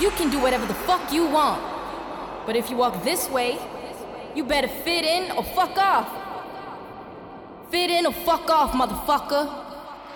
You can do whatever the fuck you want. But if you walk this way, you better fit in or fuck off. Fit in or fuck off, motherfucker.